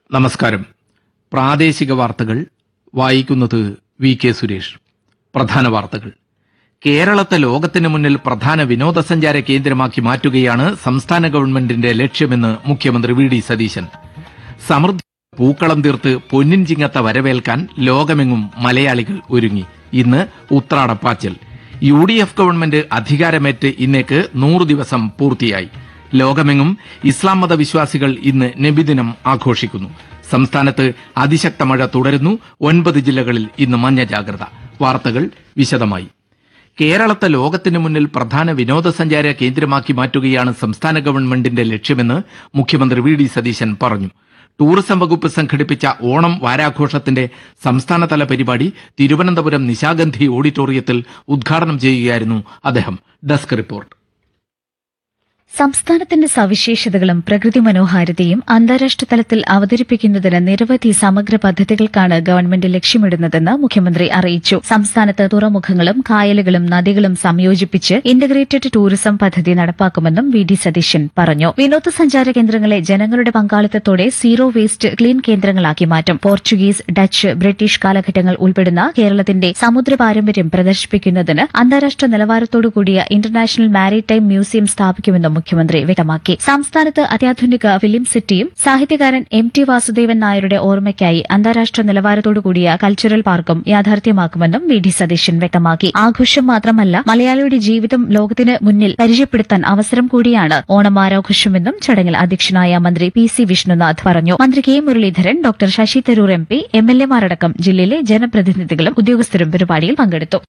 നമസ്കാരം. പ്രാദേശിക വാർത്തകൾ വായിക്കുന്നത് വി കെ സുരേഷ്. പ്രധാന വാർത്തകൾ. കേരളത്തെ ലോകത്തിന് മുന്നിൽ പ്രധാന വിനോദസഞ്ചാര കേന്ദ്രമാക്കി മാറ്റുകയാണ് സംസ്ഥാന ഗവൺമെന്റിന്റെ ലക്ഷ്യമെന്ന് മുഖ്യമന്ത്രി വി ഡി സതീശൻ. സമൃദ്ധി പൂക്കളം തീർത്ത് പൊന്നിൻ ചിങ്ങത്തെ വരവേൽക്കാൻ ലോകമെങ്ങും മലയാളികൾ ഒരുങ്ങി. ഇന്ന് ഉത്രാടപ്പാച്ചൽ. UDF ഗവൺമെന്റ് അധികാരമേറ്റ് ഇന്നേക്ക് 100 ദിവസം പൂർത്തിയായി. ലോകമെങ്ങും ഇസ്ലാം മത വിശ്വാസികൾ ഇന്ന് നബിദിനം ആഘോഷിക്കുന്നു. സംസ്ഥാനത്ത് അതിശക്ത മഴ തുടരുന്നു. 9 ജില്ലകളിൽ ഇന്ന് മഞ്ഞ ജാഗ്രത. വാർത്തകൾ വിശദമായി. കേരളത്തെ ലോകത്തിന് മുന്നിൽ പ്രധാന വിനോദസഞ്ചാര കേന്ദ്രമാക്കി മാറ്റുകയാണ് സംസ്ഥാന ഗവൺമെന്റിന്റെ ലക്ഷ്യമെന്ന് മുഖ്യമന്ത്രി വി ഡി സതീശൻ പറഞ്ഞു. ടൂറിസം വകുപ്പ് സംഘടിപ്പിച്ച ഓണം വാരാഘോഷത്തിന്റെ സംസ്ഥാനതല പരിപാടി തിരുവനന്തപുരം നിശാഗന്ധി ഓഡിറ്റോറിയത്തിൽ ഉദ്ഘാടനം ചെയ്യുകയായിരുന്നു അദ്ദേഹം. Desk report. സംസ്ഥാനത്തിന്റെ സവിശേഷതകളും പ്രകൃതി മനോഹാരിതയും അന്താരാഷ്ട്ര തലത്തിൽ അവതരിപ്പിക്കുന്നതിന് നിരവധി സമഗ്ര പദ്ധതികൾക്കാണ് ഗവൺമെന്റ് ലക്ഷ്യമിടുന്നതെന്ന് മുഖ്യമന്ത്രി അറിയിച്ചു. സംസ്ഥാനത്ത് തുറമുഖങ്ങളും കായലുകളും നദികളും സംയോജിപ്പിച്ച് ഇന്റഗ്രേറ്റഡ് ടൂറിസം പദ്ധതി നടപ്പാക്കുമെന്നും വി ഡി സതീശൻ പറഞ്ഞു. വിനോദസഞ്ചാര കേന്ദ്രങ്ങളെ ജനങ്ങളുടെ പങ്കാളിത്തത്തോടെ സീറോ വേസ്റ്റ് ക്ലീൻ കേന്ദ്രങ്ങളാക്കി മാറ്റും. പോർച്ചുഗീസ്, ഡച്ച്, ബ്രിട്ടീഷ് കാലഘട്ടങ്ങൾ ഉൾപ്പെടുന്ന കേരളത്തിന്റെ സമുദ്ര പാരമ്പര്യം പ്രദർശിപ്പിക്കുന്നതിന് അന്താരാഷ്ട്ര നിലവാരത്തോടുകൂടിയ ഇന്റർനാഷണൽ മാരിടൈം മ്യൂസിയം സ്ഥാപിക്കുമെന്നും മുഖ്യമന്ത്രി വ്യക്തമാക്കി. സംസ്ഥാനത്ത് അത്യാധുനിക ഫിലിം സിറ്റിയും സാഹിത്യകാരൻ MT വാസുദേവൻ നായരുടെ ഓർമ്മയ്ക്കായി അന്താരാഷ്ട്ര നിലവാരത്തോടുകൂടിയ കൾച്ചറൽ പാർക്കും യാഥാർത്ഥ്യമാക്കുമെന്നും വി ഡി സതീശൻ വ്യക്തമാക്കി. ആഘോഷം മാത്രമല്ല, മലയാളിയുടെ ജീവിതം ലോകത്തിന് മുന്നിൽ പരിചയപ്പെടുത്താൻ അവസരം കൂടിയാണ് ഓണം ആഘോഷമെന്നും ചടങ്ങിൽ അധ്യക്ഷനായ മന്ത്രി PC വിഷ്ണുനാഥ് പറഞ്ഞു. മന്ത്രി K Muraleedharan, doctor Sasi Tharoor MP, MLA-മാരടക്കം ജില്ലയിലെ ജനപ്രതിനിധികളും ഉദ്യോഗസ്ഥരും പരിപാടിയിൽ പങ്കെടുത്തു.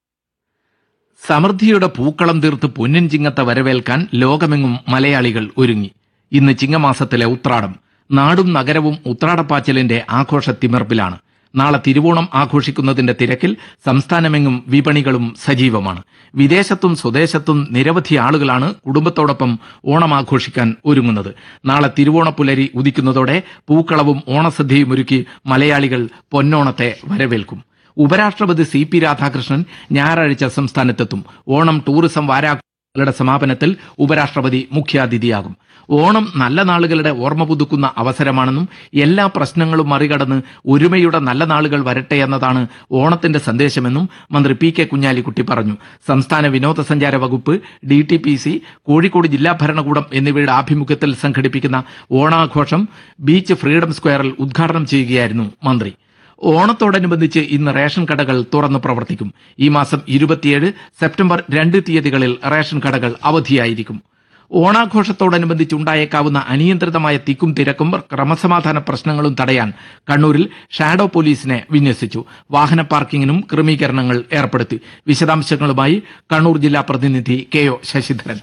സമൃദ്ധിയുടെ പൂക്കളം തീർത്ത് പൊന്നിൻ ചിങ്ങത്തെ വരവേൽക്കാൻ ലോകമെങ്ങും മലയാളികൾ ഒരുങ്ങി. ഇന്ന് ചിങ്ങമാസത്തിലെ ഉത്രാടം. നാടും നഗരവും ഉത്രാടപ്പാച്ചലിന്റെ ആഘോഷത്തിമിർപ്പിലാണ്. നാളെ തിരുവോണം ആഘോഷിക്കുന്നതിന്റെ തിരക്കിൽ സംസ്ഥാനമെങ്ങും വിപണികളും സജീവമാണ്. വിദേശത്തും സ്വദേശത്തും നിരവധി ആളുകളാണ് കുടുംബത്തോടൊപ്പം ഓണം ആഘോഷിക്കാൻ ഒരുങ്ങുന്നത്. നാളെ തിരുവോണപ്പുലരി ഉദിക്കുന്നതോടെ പൂക്കളവും ഓണസദ്യയും ഒരുക്കി മലയാളികൾ പൊന്നോണത്തെ വരവേൽക്കും. ഉപരാഷ്ട്രപതി CP രാധാകൃഷ്ണൻ ഞായറാഴ്ച സംസ്ഥാനത്തെത്തും. ഓണം ടൂറിസം വാരാഘോഷങ്ങളുടെ സമാപനത്തിൽ ഉപരാഷ്ട്രപതി മുഖ്യാതിഥിയാകും. ഓണം നല്ല നാളുകളുടെ ഓർമ്മ പുതുക്കുന്ന അവസരമാണെന്നും എല്ലാ പ്രശ്നങ്ങളും മറികടന്ന് ഒരുമയുടെ നല്ല നാളുകൾ വരട്ടെ എന്നതാണ് ഓണത്തിന്റെ സന്ദേശമെന്നും മന്ത്രി PK കുഞ്ഞാലിക്കുട്ടി പറഞ്ഞു. സംസ്ഥാന വിനോദസഞ്ചാര വകുപ്പ്, DTPC, കോഴിക്കോട് ജില്ലാ ഭരണകൂടം എന്നിവയുടെ ആഭിമുഖ്യത്തിൽ സംഘടിപ്പിക്കുന്ന ഓണാഘോഷം ബീച്ച് ഫ്രീഡം സ്ക്വയറിൽ ഉദ്ഘാടനം ചെയ്യുകയായിരുന്നു മന്ത്രി. ഓണത്തോടനുബന്ധിച്ച് ഇന്ന് റേഷൻ കടകൾ തുറന്നു പ്രവർത്തിക്കും. ഈ മാസം 27, സെപ്റ്റംബർ 2 തീയതികളിൽ റേഷൻ കടകൾ അവധിയായിരിക്കും. ഓണാഘോഷത്തോടനുബന്ധിച്ചുണ്ടായേക്കാവുന്ന അനിയന്ത്രിതമായ തിക്കും തിരക്കും ക്രമസമാധാന പ്രശ്നങ്ങളും തടയാൻ കണ്ണൂരിൽ ഷാഡോ പോലീസിനെ വിന്യസിച്ചു. വാഹന പാർക്കിങ്ങിനും ക്രമീകരണങ്ങൾ ഏർപ്പെടുത്തി. വിശദാംശങ്ങളുമായി കണ്ണൂർ ജില്ലാ പ്രതിനിധി KO ശശിധരൻ.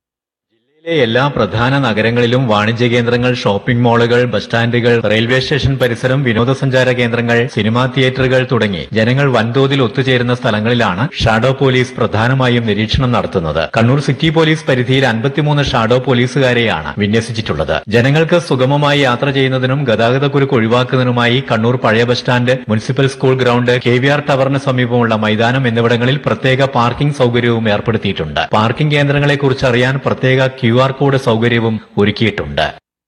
എല്ലാ പ്രധാന നഗരങ്ങളിലും വാണിജ്യ കേന്ദ്രങ്ങൾ, ഷോപ്പിംഗ് മാളുകൾ, ബസ് സ്റ്റാൻഡുകൾ, റെയിൽവേ സ്റ്റേഷൻ പരിസരം, വിനോദസഞ്ചാര കേന്ദ്രങ്ങൾ, സിനിമാ തിയേറ്ററുകൾ തുടങ്ങി ജനങ്ങൾ വൻതോതിൽ ഒത്തുചേരുന്ന സ്ഥലങ്ങളിലാണ് ഷാഡോ പോലീസ് പ്രധാനമായും നിരീക്ഷണം നടത്തുന്നത്. കണ്ണൂർ സിറ്റി പോലീസ് പരിധിയിൽ 53 ഷാഡോ പോലീസുകാരെയാണ് വിന്യസിച്ചിട്ടുള്ളത്. ജനങ്ങൾക്ക് സുഗമമായി യാത്ര ചെയ്യുന്നതിനും ഗതാഗതക്കുരുക്ക് ഒഴിവാക്കുന്നതിനുമായി കണ്ണൂർ പഴയ bus stand, municipal school ground, KVR ടവറിന് സമീപമുള്ള മൈതാനം എന്നിവിടങ്ങളിൽ പ്രത്യേക പാർക്കിംഗ് സൌകര്യവും ഏർപ്പെടുത്തിയിട്ടുണ്ട്. പാർക്കിംഗ് കേന്ദ്രങ്ങളെക്കുറിച്ച് അറിയാൻ പ്രത്യേക QR കോഡ് സൗകര്യവും ഒരുക്കിയിട്ടുണ്ട്.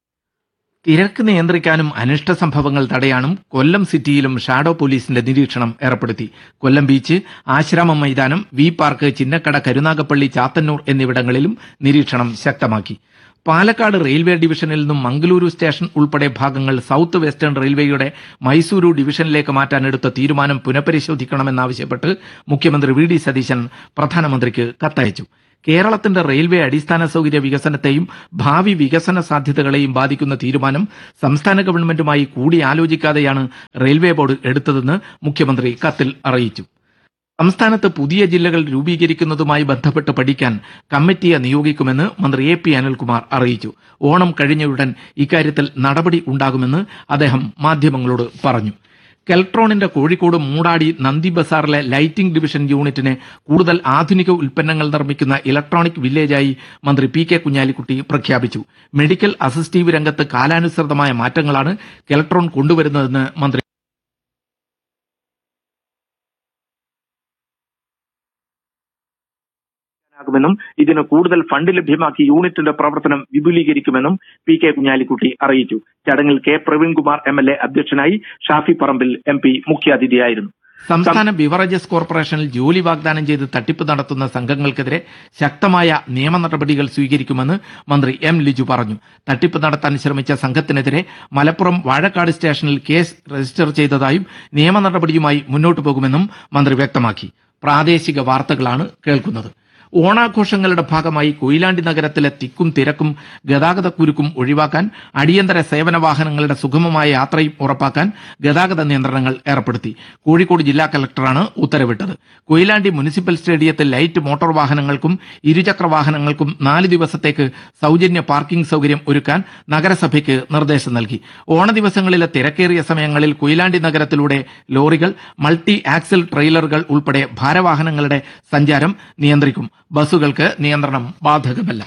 തിരക്ക് നിയന്ത്രിക്കാനും അനിഷ്ട സംഭവങ്ങൾ തടയാനും കൊല്ലം സിറ്റിയിലും ഷാഡോ പോലീസിന്റെ നിരീക്ഷണം ഏർപ്പെടുത്തി. കൊല്ലം ബീച്ച്, ആശ്രാമം മൈതാനം, V പാർക്ക്, ചിന്നക്കട, കരുനാഗപ്പള്ളി, ചാത്തന്നൂർ എന്നിവിടങ്ങളിലും നിരീക്ഷണം ശക്തമാക്കി. പാലക്കാട് റെയിൽവേ ഡിവിഷനിൽ നിന്നും മംഗളൂരു സ്റ്റേഷൻ ഉൾപ്പെടെ ഭാഗങ്ങൾ സൌത്ത് വെസ്റ്റേൺ റെയിൽവേയുടെ മൈസൂരു ഡിവിഷനിലേക്ക് മാറ്റാനെടുത്ത തീരുമാനം പുനഃപരിശോധിക്കണമെന്നാവശ്യപ്പെട്ട് മുഖ്യമന്ത്രി വി ഡി സതീശൻ പ്രധാനമന്ത്രിക്ക് കത്തയച്ചു. കേരളത്തിന്റെ റെയിൽവേ അടിസ്ഥാന സൌകര്യ വികസനത്തെയും ഭാവി വികസന സാധ്യതകളെയും ബാധിക്കുന്ന തീരുമാനം സംസ്ഥാന ഗവൺമെന്റുമായി കൂടിയാലോചിക്കാതെയാണ് റെയിൽവേ ബോർഡ് എടുത്തതെന്ന് മുഖ്യമന്ത്രി കത്തിൽ അറിയിച്ചു. സംസ്ഥാനത്ത് പുതിയ ജില്ലകൾ രൂപീകരിക്കുന്നതുമായി ബന്ധപ്പെട്ട് പഠിക്കാൻ കമ്മിറ്റിയെ നിയോഗിക്കുമെന്ന് മന്ത്രി AP അനിൽകുമാർ അറിയിച്ചു. ഓണം കഴിഞ്ഞയുടൻ ഇക്കാര്യത്തിൽ നടപടി ഉണ്ടാകുമെന്ന് അദ്ദേഹം മാധ്യമങ്ങളോട് പറഞ്ഞു. കെൽട്രോണിന്റെ കോഴിക്കോട് മൂടാടി നന്ദി ബസാറിലെ ലൈറ്റിംഗ് ഡിവിഷൻ യൂണിറ്റിനെ കൂടുതൽ ആധുനിക ഉൽപ്പന്നങ്ങൾ നിർമ്മിക്കുന്ന ഇലക്ട്രോണിക് വില്ലേജായി മന്ത്രി PK കുഞ്ഞാലിക്കുട്ടി പ്രഖ്യാപിച്ചു. മെഡിക്കൽ അസിസ്റ്റീവ് രംഗത്ത് കാലാനുസൃതമായ മാറ്റങ്ങളാണ് കെൽട്രോൺ കൊണ്ടുവരുന്നതെന്ന് മന്ത്രി നടപ്പാക്കുമെന്നും ഇതിന് കൂടുതൽ ഫണ്ട് ലഭ്യമാക്കി യൂണിറ്റിന്റെ പ്രവർത്തനം വിപുലീകരിക്കുമെന്നും പി കെ കുഞ്ഞാലിക്കുട്ടി അറിയിച്ചു. ചടങ്ങിൽ കെ പ്രവീൺകുമാർ MLA അധ്യക്ഷനായി. ഷാഫി പറമ്പിൽ MP മുഖ്യാതിഥിയായിരുന്നു. സംസ്ഥാന ബിവറേജസ് കോർപ്പറേഷനിൽ ജോലി വാഗ്ദാനം ചെയ്ത് തട്ടിപ്പ് നടത്തുന്ന സംഘങ്ങൾക്കെതിരെ ശക്തമായ നിയമ നടപടികൾ സ്വീകരിക്കുമെന്ന് മന്ത്രി M. ലിജു പറഞ്ഞു. തട്ടിപ്പ് നടത്താൻ ശ്രമിച്ച സംഘത്തിനെതിരെ മലപ്പുറം വാഴക്കാട് സ്റ്റേഷനിൽ കേസ് രജിസ്റ്റർ ചെയ്തതായും നിയമ നടപടിയുമായി മുന്നോട്ടു പോകുമെന്നും മന്ത്രി വ്യക്തമാക്കി. പ്രാദേശിക വാർത്തകളാണ് കേൾക്കുന്നത്. ഓണാഘോഷങ്ങളുടെ ഭാഗമായി കൊയിലാണ്ടി നഗരത്തിലെ തിക്കും തിരക്കും ഗതാഗതക്കുരുക്കും ഒഴിവാക്കാൻ അടിയന്തര സേവന വാഹനങ്ങളുടെ സുഗമമായ യാത്രയും ഉറപ്പാക്കാൻ ഗതാഗത നിയന്ത്രണങ്ങൾ ഏർപ്പെടുത്തി. കോഴിക്കോട് ജില്ലാ കലക്ടറാണ് ഉത്തരവിട്ടത്. കൊയിലാണ്ടി മുനിസിപ്പൽ സ്റ്റേഡിയത്തിൽ ലൈറ്റ് മോട്ടോർ വാഹനങ്ങൾക്കും ഇരുചക്ര വാഹനങ്ങൾക്കും 4 ദിവസത്തേക്ക് സൗജന്യ പാർക്കിംഗ് സൗകര്യം ഒരുക്കാൻ നഗരസഭയ്ക്ക് നിർദ്ദേശം നൽകി. ഓണദിവസങ്ങളിലെ തിരക്കേറിയ സമയങ്ങളിൽ കൊയിലാണ്ടി നഗരത്തിലൂടെ ലോറികൾ, മൾട്ടി ആക്സിൽ ട്രെയിലറുകൾ ഉൾപ്പെടെ ഭാരവാഹനങ്ങളുടെ സഞ്ചാരം നിയന്ത്രിക്കും. ബസ്സുകൾക്ക് നിയന്ത്രണം ബാധകമല്ല.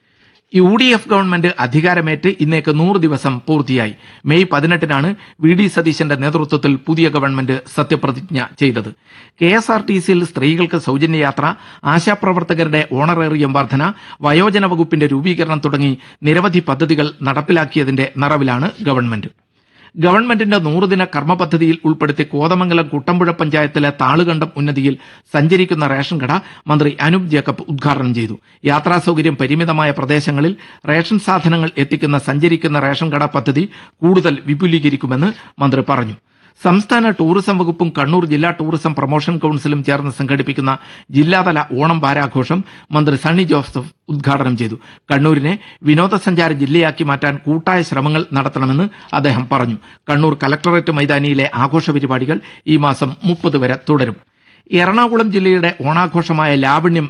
UDF ഗവൺമെന്റ് അധികാരമേറ്റ് ഇന്നേക്ക് 100 ദിവസം പൂർത്തിയായി. മെയ് 18-നാണ് VD സതീശന്റെ നേതൃത്വത്തിൽ പുതിയ ഗവൺമെന്റ് സത്യപ്രതിജ്ഞ ചെയ്തത്. KSRTCയിൽ സ്ത്രീകൾക്ക് സൗജന്യ യാത്ര, ആശാപ്രവർത്തകരുടെ ഓണറേറിയം വർധന, വയോജന വകുപ്പിന്റെ രൂപീകരണം തുടങ്ങി നിരവധി പദ്ധതികൾ നടപ്പിലാക്കിയതിന്റെ നിറവിലാണ് ഗവൺമെന്റ്. ഗവൺമെന്റിന്റെ 100-ദിന കർമ്മ പദ്ധതിയിൽ ഉൾപ്പെടുത്തി കോതമംഗലം കുട്ടമ്പുഴ പഞ്ചായത്തിലെ താളുകണ്ടം ഉന്നതിയിൽ സഞ്ചരിക്കുന്ന റേഷൻ കട മന്ത്രി അനൂപ് ജേക്കബ് ഉദ്ഘാടനം ചെയ്തു. യാത്രാ സൗകര്യം പരിമിതമായ പ്രദേശങ്ങളിൽ റേഷൻ സാധനങ്ങൾ എത്തിക്കുന്ന സഞ്ചരിക്കുന്ന റേഷൻ കട പദ്ധതി കൂടുതൽ വിപുലീകരിക്കുമെന്ന് മന്ത്രി പറഞ്ഞു. സംസ്ഥാന ടൂറിസം വകുപ്പും കണ്ണൂർ ജില്ലാ ടൂറിസം പ്രൊമോഷൻ കൌൺസിലും ചേർന്ന് സംഘടിപ്പിക്കുന്ന ജില്ലാതല ഓണം വാരാഘോഷം മന്ത്രി സണ്ണി ജോസഫ് ഉദ്ഘാടനം ചെയ്തു. കണ്ണൂരിനെ വിനോദസഞ്ചാര ജില്ലയാക്കി മാറ്റാൻ കൂട്ടായ ശ്രമങ്ങൾ നടത്തണമെന്ന് അദ്ദേഹം പറഞ്ഞു. കണ്ണൂർ കലക്ടറേറ്റ് മൈതാനിയിലെ ആഘോഷ പരിപാടികൾ ഈ മാസം 30 വരെ തുടരും. എറണാകുളം ജില്ലയുടെ ഓണാഘോഷമായ ലാവണ്യം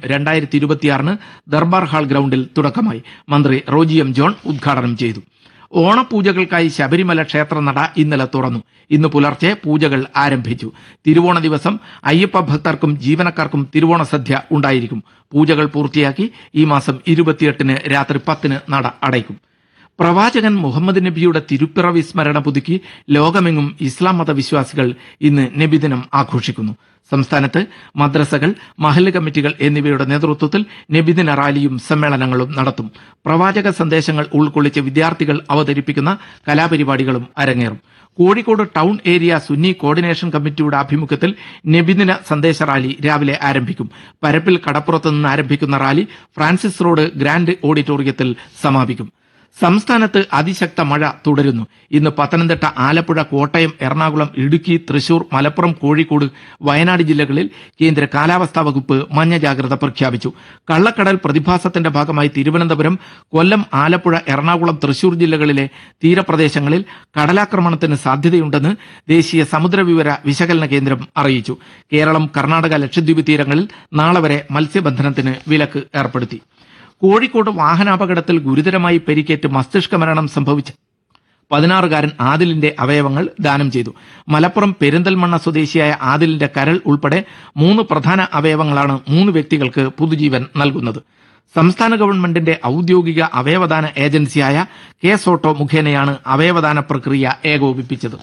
2026 ദർബാർ ഹാൾ ഗ്രൌണ്ടിൽ തുടക്കമായി. മന്ത്രി റോജി M. ജോൺ ഉദ്ഘാടനം ചെയ്തു. ഓണപൂജകൾക്കായി ശബരിമല ക്ഷേത്രനട ഇന്നലെ തുറന്നു. ഇന്ന് പുലർച്ചെ പൂജകൾ ആരംഭിച്ചു. തിരുവോണ ദിവസം അയ്യപ്പ ഭക്തർക്കും ജീവനക്കാർക്കും തിരുവോണ സദ്യ ഉണ്ടായിരിക്കും. പൂജകൾ പൂർത്തിയാക്കി ഈ മാസം 28-ന് രാത്രി 10-ന് നട അടയ്ക്കും. പ്രവാചകൻ മുഹമ്മദ് നബിയുടെ തിരുപ്പിറവി സ്മരണ പുതുക്കി ലോകമെങ്ങും ഇസ്ലാം മതവിശ്വാസികൾ ഇന്ന് നബിദിനം ആഘോഷിക്കുന്നു. സംസ്ഥാനത്ത് മദ്രസകൾ, മഹല്ല് കമ്മിറ്റികൾ എന്നിവയുടെ നേതൃത്വത്തിൽ നബിദിന റാലിയും സമ്മേളനങ്ങളും നടത്തും. പ്രവാചക സന്ദേശങ്ങൾ ഉൾക്കൊള്ളിച്ച് വിദ്യാർത്ഥികൾ അവതരിപ്പിക്കുന്ന കലാപരിപാടികളും അരങ്ങേറും. Kozhikode town area Sunni coordination കമ്മിറ്റിയുടെ ആഭിമുഖ്യത്തിൽ നബിദിന സന്ദേശ റാലി രാവിലെ ആരംഭിക്കും. പരപ്പിൽ കടപ്പുറത്ത് നിന്ന് ആരംഭിക്കുന്ന റാലി ഫ്രാൻസിസ് റോഡ് ഗ്രാൻഡ് ഓഡിറ്റോറിയത്തിൽ സമാപിക്കും. സംസ്ഥാനത്ത് അതിശക്ത മഴ തുടരുന്നു. ഇന്ന് പത്തനംതിട്ട, ആലപ്പുഴ, കോട്ടയം, എറണാകുളം, ഇടുക്കി, തൃശൂർ, മലപ്പുറം, കോഴിക്കോട്, വയനാട് ജില്ലകളിൽ കേന്ദ്ര കാലാവസ്ഥാ വകുപ്പ് മഞ്ഞ ജാഗ്രത പ്രഖ്യാപിച്ചു. കള്ളക്കടൽ പ്രതിഭാസത്തിന്റെ ഭാഗമായി തിരുവനന്തപുരം, കൊല്ലം, ആലപ്പുഴ, എറണാകുളം, തൃശൂർ ജില്ലകളിലെ തീരപ്രദേശങ്ങളിൽ കടലാക്രമണത്തിന് സാധ്യതയുണ്ടെന്ന് ദേശീയ സമുദ്ര വിവര വിശകലന കേന്ദ്രം അറിയിച്ചു. കേരളം, കർണാടക, ലക്ഷദ്വീപ് തീരങ്ങളിൽ നാളെ വരെ മത്സ്യബന്ധനത്തിന് വിലക്ക് ഏർപ്പെടുത്തി. കോഴിക്കോട് വാഹനാപകടത്തിൽ ഗുരുതരമായി പരിക്കേറ്റ് മസ്തിഷ്ക മരണം സംഭവിച്ച 16-കാരൻ ആദിലിന്റെ അവയവങ്ങൾ ദാനം ചെയ്തു. മലപ്പുറം പെരിന്തൽമണ്ണ സ്വദേശിയായ ആദിലിന്റെ കരൾ ഉൾപ്പെടെ 3 പ്രധാന അവയവങ്ങളാണ് 3 വ്യക്തികൾക്ക് പുതുജീവൻ നൽകുന്നത്. സംസ്ഥാന ഗവൺമെന്റിന്റെ ഔദ്യോഗിക അവയവദാന ഏജൻസിയായ കേസോട്ടോ മുഖേനയാണ് അവയവദാന പ്രക്രിയ ഏകോപിപ്പിച്ചത്.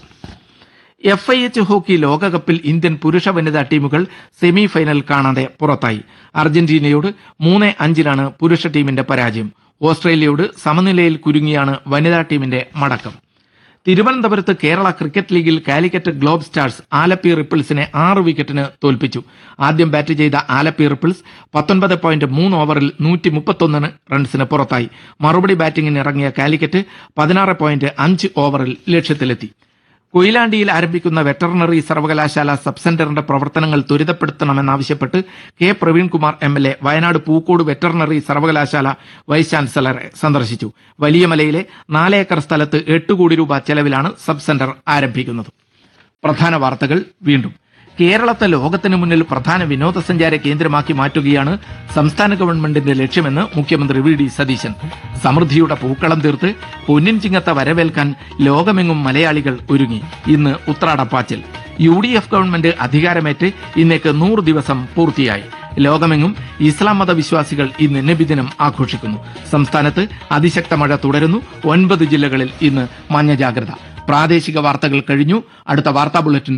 FIH ഹോക്കി ലോകകപ്പിൽ ഇന്ത്യൻ പുരുഷ വനിതാ ടീമുകൾ സെമി ഫൈനൽ കാണാതെ പുറത്തായി. അർജന്റീനയോട് 3-5-ലാണ് പുരുഷ ടീമിന്റെ പരാജയം. ഓസ്ട്രേലിയയോട് സമനിലയിൽ കുരുങ്ങിയാണ് വനിതാ ടീമിന്റെ മടക്കം. തിരുവനന്തപുരത്ത് കേരള ക്രിക്കറ്റ് ലീഗിൽ കാലിക്കറ്റ് ഗ്ലോബ് സ്റ്റാർസ് ആലപ്പി റിപ്പിൾസിനെ 6 വിക്കറ്റിന് തോൽപ്പിച്ചു. ആദ്യം ബാറ്റ് ചെയ്ത ആലപ്പി റിപ്പിൾസ് 19.3 ഓവറിൽ 131 റൺസിന് പുറത്തായി. മറുപടി ബാറ്റിംഗിന് ഇറങ്ങിയ കാലിക്കറ്റ് 16.5 ഓവറിൽ ലക്ഷ്യത്തിലെത്തി. കൊയിലാണ്ടിയിൽ ആരംഭിക്കുന്ന വെറ്ററിനറി സർവകലാശാല സബ് സെന്ററിന്റെ പ്രവർത്തനങ്ങൾ ത്വരിതപ്പെടുത്തണമെന്നാവശ്യപ്പെട്ട് K Praveenkumar MLA Wayanad Pookode veterinary സർവകലാശാല വൈസ് ചാൻസലറെ സന്ദർശിച്ചു. വലിയമലയിലെ 4 ഏക്കർ സ്ഥലത്ത് 8 കോടി രൂപ ചെലവിലാണ് സബ് സെന്റർ ആരംഭിക്കുന്നത്. പ്രധാന വാർത്തകൾ വീണ്ടും. കേരളത്തെ ലോകത്തിന് മുന്നിൽ പ്രധാന വിനോദസഞ്ചാര കേന്ദ്രമാക്കി മാറ്റുകയാണ് സംസ്ഥാന ഗവൺമെന്റിന്റെ ലക്ഷ്യമെന്ന് മുഖ്യമന്ത്രി VD സതീശൻ. സമൃദ്ധിയുടെ പൂക്കളം തീർത്ത് പൊന്നിൻ ചിങ്ങത്തെ വരവേൽക്കാൻ ലോകമെങ്ങും മലയാളികൾ ഒരുങ്ങി. ഇന്ന് ഉത്രാടപ്പാച്ചിൽ. UDF ഗവൺമെന്റ് അധികാരമേറ്റ് ഇന്നേക്ക് 100 ദിവസം പൂർത്തിയായി. ലോകമെങ്ങും ഇസ്ലാം മതവിശ്വാസികൾ ഇന്ന് നബിദിനം ആഘോഷിക്കുന്നു. സംസ്ഥാനത്ത് അതിശക്ത മഴ തുടരുന്നു. 9 ജില്ലകളിൽ ഇന്ന് മഞ്ഞ ജാഗ്രത. പ്രാദേശിക വാർത്തകൾ കഴിഞ്ഞു. അടുത്ത വാർത്താ ബുള്ളറ്റിൻ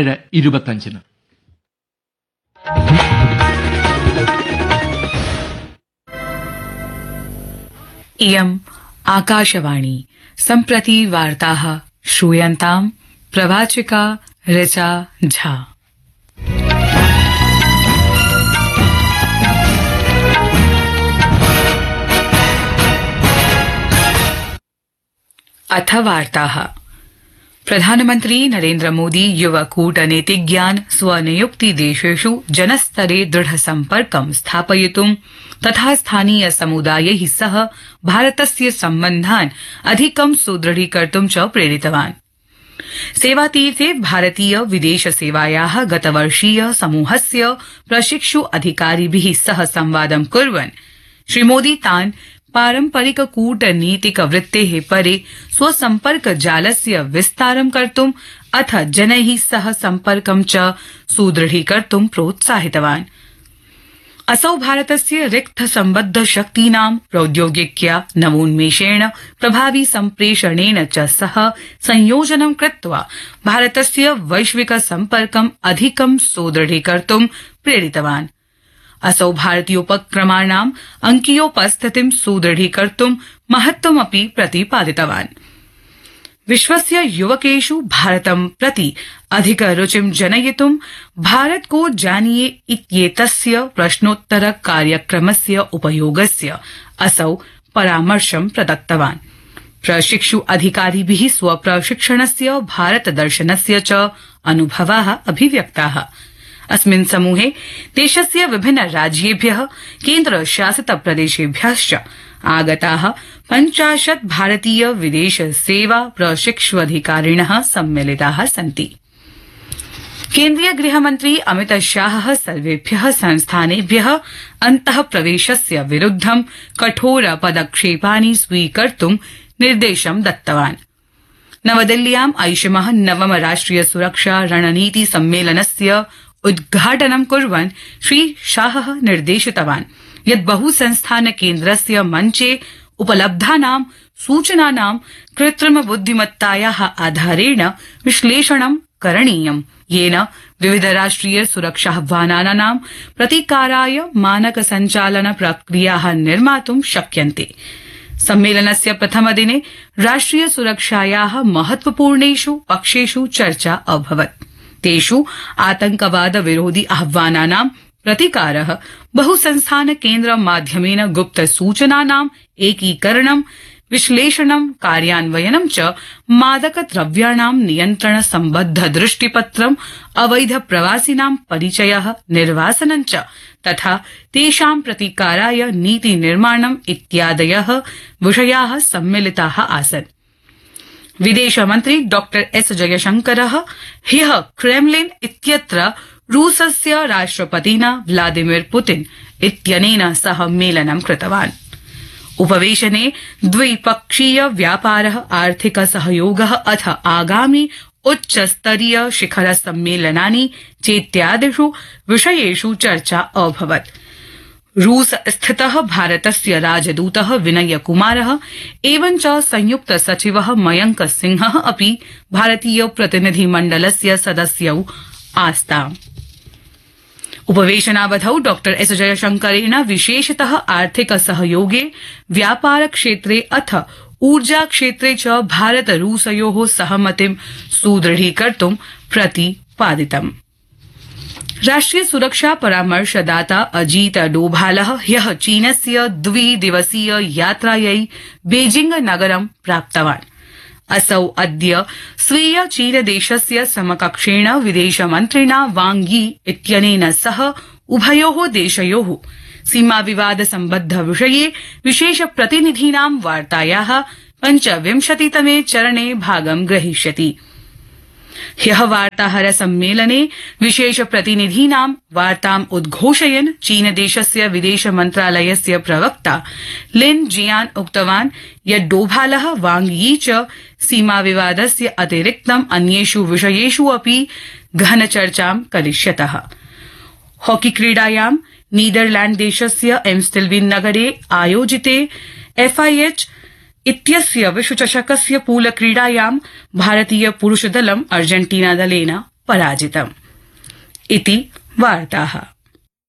7:25. इयम् आकाशवाणी सम्प्रति वार्ताः श्रूयन्ताम् प्रवाचिका ऋचा झा। अथ वार्ताः। प्रधानमन्त्री नरेन्द्र मोदी युव कूटनीतिज्ञान् स्वनियुक्ति देशेषु जनस्तरे दृढ सम्पर्कं स्थापयितुं तथा स्थानीय समुदायैः सह भारतस्य सम्बन्धान् अधिकं सुदृढीकर्तुं च प्रेरितवान्। सेवातीर्थे भारतीय विदेश सेवायाः गतवर्षीय समूहस्य प्रशिक्षु अधिकारिभिः सह संवादं कुर्वन् श्रीमोदी तान् पारम्परिक कूटनीतिक वृत्तेः परे स्वसम्पर्क जालस्य विस्तारं कर्तुम् अथ जनैः सह सम्पर्कं च सुदृढीकर्तुं प्रोत्साहितवान्। असौ भारतस्य रिक्त सम्बद्ध शक्तीनां प्रौद्योगिक्या नवोन्मेषेण प्रभावी सम्प्रेषणेन च सह संयोजनं कृत्वा भारतस्य वैश्विक सम्पर्कम् अधिकं सुदृढीकर्तुं प्रेरितवान्। असौ भारतीयोपक्रमाणाम् अंकीयोपस्थितिं सुदृढीकर्तुं महत्वमपि प्रतिपादितवान्। विश्वस्य युवकेषु भारतं प्रति अधिक रुचिं जनयितुं भारत को जानिए इत्येतस्य प्रश्नोत्तर कार्यक्रमस्य उपयोगस्य असौ परामर्शं प्रदत्तवान्। प्रशिक्षु अधिकारिभिः स्वप्रशिक्षणस्य भारत दर्शनस्य च अनुभवाः अभिव्यक्ताः। अस्मिन् समूहे देशस्य विभिन्न राज्येभ्यः केन्द्रशासित प्रदेशेभ्यश्च आगताः 50 भारतीय विदेश सेवा प्रशिक्षुअधिकारिणः सम्मिलिताः सन्ति। केन्द्रीय गृहमन्त्री अमित शाहः सर्वेभ्यः संस्थानेभ्यः अन्तः प्रवेशस्य विरुद्धं कठोर पदक्षेपानि स्वीकर्तुं निर्देशं दत्तवान्। नवदिल्ल्याम् ऐषमः नवम राष्ट्रिय सुरक्षा रणनीति सम्मेलनस्य उद्घाटनं कुर्वन् श्री शाहः निर्देशितवान् यत् बहुसंस्थान केन्द्रस्य मञ्चे उपलब्धानां सूचनानां कृत्रिम बुद्धिमत्तायाः आधारेण विश्लेषणं करणीयम्, येन विविध राष्ट्रिय सुरक्षाह्वानानां प्रतीकाराय मानक सञ्चालन प्रक्रियाः निर्मातुं शक्यन्ते। सम्मेलनस्य प्रथमदिने राष्ट्रिय सुरक्षायाः महत्वपूर्णेषु पक्षेषु चर्चा अभवत्। तेषु आतंकवाद विरोधी आह्वानानां प्रतिकारः, बहुसंस्थान केन्द्र माध्यमेन गुप्त सूचनानां एकीकरणं, विश्लेषणं, कार्यान्वयनं च, मादक द्रव्याणां नियन्त्रण सम्बद्ध दृष्टिपत्रं, अवैध प्रवासिनां परिचयः, निर्वासनं च, तथा तेषां प्रतिकाराय नीति निर्माणम् इत्यादयः विषयाः सम्मिलिताः आसन्। विदेशमन्त्री डॉ एस जयशंकरः ह्यः क्रेमलिन इत्यत्र रूसस्य राष्ट्रपतिना व्लादिमीर पुतिन इत्यनेन सह मेलनं कृतवान्। उपवेशने द्विपक्षीय व्यापारः, आर्थिक सहयोगः अथ आगामि उच्चस्तरीय शिखर सम्मेलनानि चेत्यादिषु विषयेषु चर्चा अभवत्। रूस स्थितः भारतस्य राजदूतः विनय कुमारः एवञ्च संयुक्त सचिवः मयंक सिंहः अपि भारतीय प्रतिनिधिमण्डलस्य सदस्यौ आस्ताम्। उपवेशनावधौ डॉ एस जयशंकरेण विशेषतः आर्थिक सहयोगे, व्यापार क्षेत्रे अथ ऊर्जा क्षेत्रे च भारत रूसयोः सहमतिं सुदृढीकर्तुं प्रतिपादितम्। राष्ट्रिय सुरक्षा परामर्शदाता अजीत डोभालः ह्यः चीनस्य 2 दिवसीय यात्रायै बेजिंग नगरं प्राप्तवान्। असौ अद्य स्वीय चीनदेशस्य समकक्षेण विदेशमन्त्रिणा वांग यी इत्यनेन सह उभयोः देशयोः सीमा विवाद सम्बद्ध विषये विशेष प्रतिनिधीनां वार्तायाः 25तमे चरणे भागं ग्रहीष्यति। ह्यः वार्ताहर सम्मेलने विशेष प्रतिनिधीनां वार्ताम् उद्घोषयन् चीनदेशस्य विदेश मन्त्रालयस्य प्रवक्ता लिन जियान उक्तवान् यत् डोभालः वांग यी च सीमा विवादस्य अतिरिक्तम् अन्येषु विषयेषु अपि गहनचर्चां करिष्यतः। हॉकी क्रीडायां नीदरलैंड देशस्य एम्स्टेल्विन नगरे आयोजिते FIH इत्यस्य विश्वचषकस्य पूल क्रीडायां भारतीय पुरुषदलम् अर्जेन्टीना दलेन पराजितम्। इति वार्ताः।